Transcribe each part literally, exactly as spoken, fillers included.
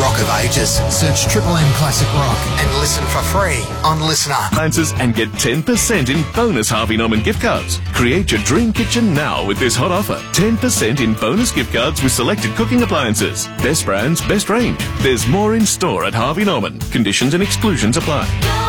rock of ages. Search Triple M Classic Rock and listen for free on Listener. Appliances and get ten percent in bonus Harvey Norman gift cards. Create your dream kitchen now with this hot offer. ten percent in bonus gift cards with selected cooking appliances. Best brands, best range. There's more in store at Harvey Norman. Conditions and exclusions apply.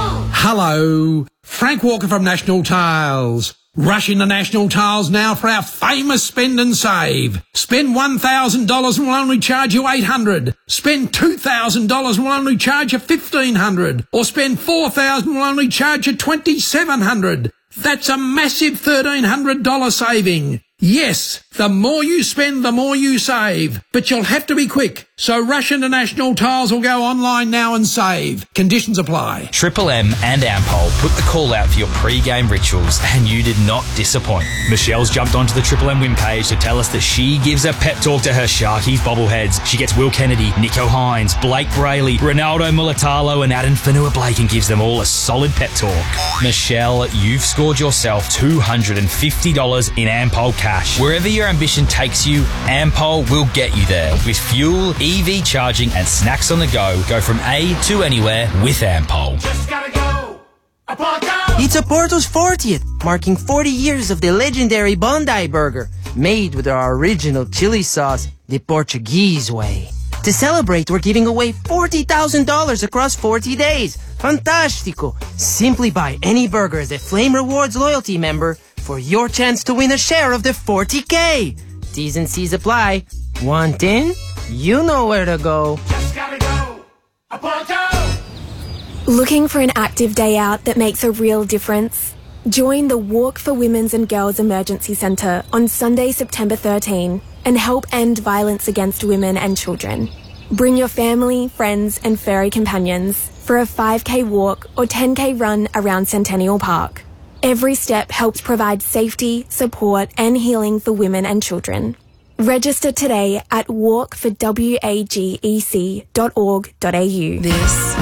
Hello, Frank Walker from National Tiles. Rush into National Tiles now for our famous spend and save. Spend one thousand dollars and we'll only charge you eight hundred dollars. Spend two thousand dollars and we'll only charge you fifteen hundred dollars. Or spend four thousand dollars and we'll only charge you twenty-seven hundred dollars. That's a massive thirteen hundred dollars saving. Yes, the more you spend, the more you save. But you'll have to be quick. So rush into National Tiles or go online now and save. Conditions apply. Triple M and Ampol put the call out for your pre-game rituals and you did not disappoint. Michelle's jumped onto the Triple M win page to tell us that she gives a pep talk to her Sharkies bobbleheads. She gets Will Kennedy, Nico Hines, Blake Brayley, Ronaldo Mulatalo and Adam Fanua-Blake and gives them all a solid pep talk. Michelle, you've scored yourself two hundred fifty dollars in Ampol cash. Wherever your ambition takes you, Ampol will get you there. With fuel, E V charging and snacks on the go, go from A to anywhere with Ampol. Just gotta go. Aporto! It's Aporto's fortieth, marking forty years of the legendary Bondi Burger, made with our original chili sauce, the Portuguese way. To celebrate, we're giving away forty thousand dollars across forty days. Fantastico! Simply buy any burger as a Flame Rewards loyalty member for your chance to win a share of the forty K. T's and C's apply. Want in? You know where to go. Just gotta go. Aporto! Looking for an active day out that makes a real difference? Join the Walk for Women's and Girls Emergency Centre on Sunday, September thirteenth and help end violence against women and children. Bring your family, friends and furry companions for a five K walk or ten K run around Centennial Park. Every step helps provide safety, support and healing for women and children. Register today at walk for wagec dot org dot a u. This